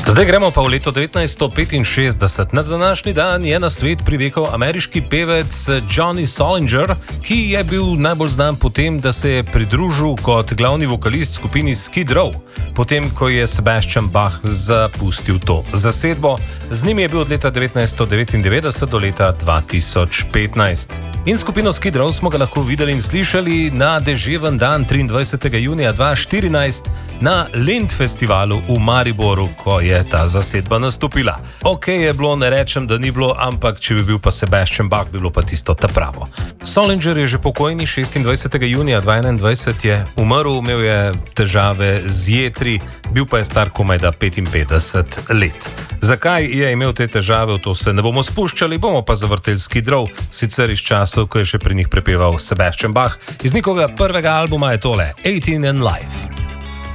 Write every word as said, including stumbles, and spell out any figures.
Zdaj gremo pa v leto devetnajststo petinšestdeset. Na današnji dan je na svet privekal ameriški pevec Johnny Solinger, ki je bil najbolj znan po tem, da se je pridružil kot glavni vokalist skupini Skid Row, potem ko je Sebastian Bach zapustil to zasedbo. Z njimi je bil od leta devetnajststo devetindevetdeset do leta dva tisoč petnajst. In skupino Skid Row smo ga lahko videli in slišali na deževen dan triindvajsetega junija dva tisoč štirinajst na Lind festivalu v Mariboru, ko je ta zasedba nastopila. Ok je bilo, ne rečem, da ni bilo, ampak če bi bil pa Sebastian Bach, bi bilo pa tisto ta pravo. Solinger je že pokojni, šestindvajsetega junija dva tisoč enaindvajset je umrl, imel je težave z jetri, bil pa je star komajda petinpetdeset let. Zakaj je imel te težave, v to se ne bomo spuščali, bomo pa zavrteli Skid Row, sicer iz časov, ko je še pri njih prepeval Sebastian Bach. Iz njihovega prvega albuma je tole, eighteen and Live.